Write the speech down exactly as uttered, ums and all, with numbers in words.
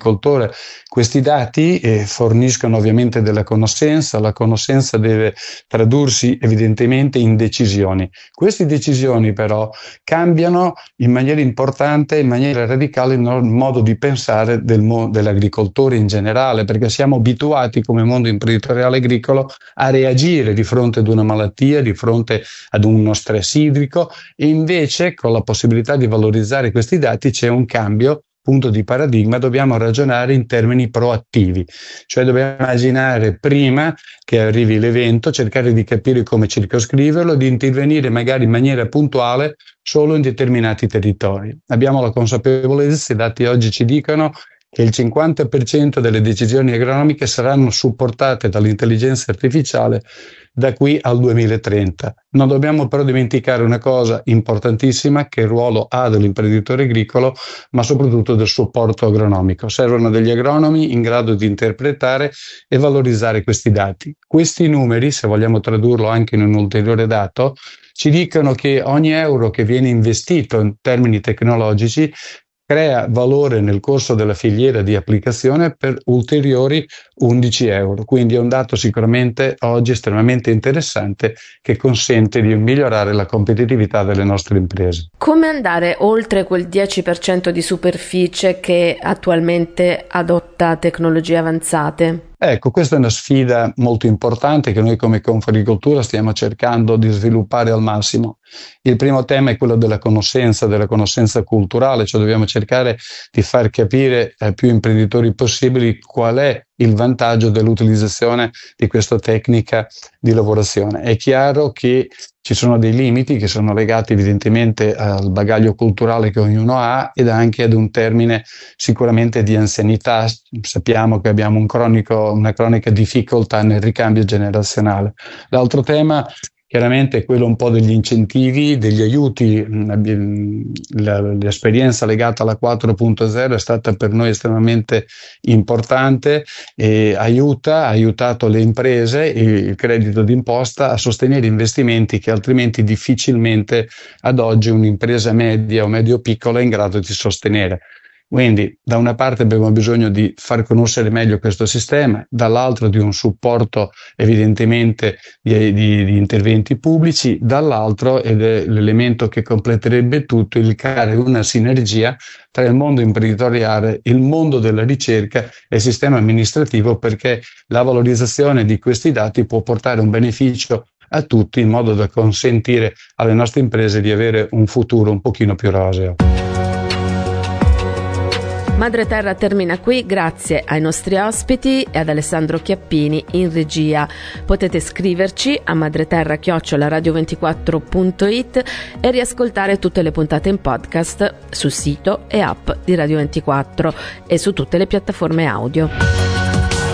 agricoltore. Questi dati eh, forniscono ovviamente della conoscenza, la conoscenza deve tradursi evidentemente in decisioni. Queste decisioni però cambiano in maniera importante, in maniera radicale il modo di pensare del mo- dell'agricoltore in generale, perché siamo abituati come mondo imprenditoriale agricolo a reagire di fronte ad una malattia, di fronte ad uno stress idrico, e invece con la possibilità di valorizzare questi dati c'è un cambio, punto di paradigma, dobbiamo ragionare in termini proattivi, cioè dobbiamo immaginare prima che arrivi l'evento, cercare di capire come circoscriverlo, di intervenire magari in maniera puntuale solo in determinati territori. Abbiamo la consapevolezza, i dati oggi ci dicono che il cinquanta per cento delle decisioni agronomiche saranno supportate dall'intelligenza artificiale da qui al duemilatrenta. Non dobbiamo però dimenticare una cosa importantissima, che il ruolo ha dell'imprenditore agricolo, ma soprattutto del supporto agronomico. Servono degli agronomi in grado di interpretare e valorizzare questi dati. Questi numeri, se vogliamo tradurlo anche in un ulteriore dato, ci dicono che ogni euro che viene investito in termini tecnologici crea valore nel corso della filiera di applicazione per ulteriori undici euro. Quindi è un dato sicuramente oggi estremamente interessante che consente di migliorare la competitività delle nostre imprese. Come andare oltre quel dieci per cento di superficie che attualmente adotta tecnologie avanzate? Ecco, questa è una sfida molto importante che noi come Confagricoltura stiamo cercando di sviluppare al massimo. Il primo tema è quello della conoscenza, della conoscenza culturale, cioè dobbiamo cercare di far capire ai più imprenditori possibili qual è il vantaggio dell'utilizzazione di questa tecnica di lavorazione. È chiaro che ci sono dei limiti che sono legati evidentemente al bagaglio culturale che ognuno ha ed anche ad un termine sicuramente di anzianità. Sappiamo che abbiamo un cronico, una cronica difficoltà nel ricambio generazionale. L'altro tema chiaramente è quello un po' degli incentivi, degli aiuti. L'esperienza legata alla quattro punto zero è stata per noi estremamente importante e aiuta, ha aiutato le imprese e il credito d'imposta a sostenere investimenti che altrimenti difficilmente ad oggi un'impresa media o medio-piccola è in grado di sostenere. Quindi da una parte abbiamo bisogno di far conoscere meglio questo sistema, dall'altro di un supporto evidentemente di, di, di interventi pubblici, dall'altro, ed è l'elemento che completerebbe tutto, il creare una sinergia tra il mondo imprenditoriale, il mondo della ricerca e il sistema amministrativo, perché la valorizzazione di questi dati può portare un beneficio a tutti in modo da consentire alle nostre imprese di avere un futuro un pochino più roseo. Madre Terra termina qui, grazie ai nostri ospiti e ad Alessandro Chiappini in regia. Potete scriverci a madreterra chiocciola radio ventiquattro punto it e riascoltare tutte le puntate in podcast sul sito e app di Radio ventiquattro e su tutte le piattaforme audio.